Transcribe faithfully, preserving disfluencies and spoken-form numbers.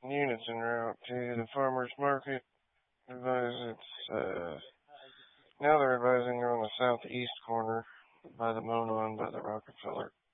units en route to the farmer's market. Advise it's, uh, now they're advising you're on the southeast corner by the Monon by the Rockefeller.